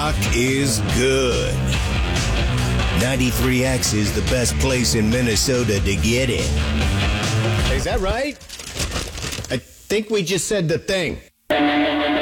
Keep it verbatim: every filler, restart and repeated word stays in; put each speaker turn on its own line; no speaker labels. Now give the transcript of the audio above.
rock is good. ninety-three X is the best place in Minnesota to get it.
Is that right? I think we just said the thing.